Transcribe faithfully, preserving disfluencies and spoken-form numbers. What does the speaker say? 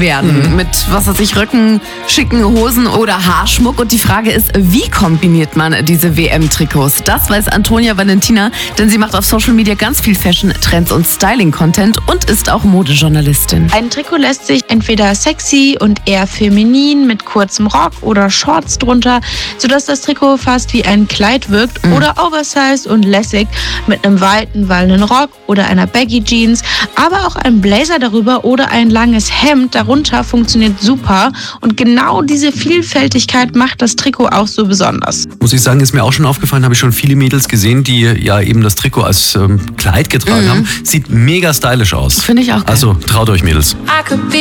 werden. Mhm. Mit, was weiß ich, Röcken, schicken Hosen oder Haarschmuck. Und die Frage ist, wie kombiniert man diese W M-Trikots? Das weiß Antonia Valentina, denn sie macht auf Social Media ganz viel Fashion, Trends und Styling-Content und ist auch Modejournalistin. Ein Trikot lässt sich entweder sexy und eher feminin mit kurzem Rock oder Shorts drunter, sodass das Trikot fast wie ein Kleid wirkt, mhm. oder oversized und lässig mit einem weiten, wallenden Rock oder einer Baggy Jeans, aber auch ein Blazer darüber oder ein langes Hemd darunter funktioniert super und genau diese Vielfältigkeit macht das Trikot auch so besonders. Muss ich sagen, ist mir auch schon aufgefallen, habe ich schon viele Mädels gesehen, die ja eben das Trikot als ähm, Kleid getragen mhm. haben. Sieht mega stylisch aus. Finde ich auch geil. Also traut euch, Mädels.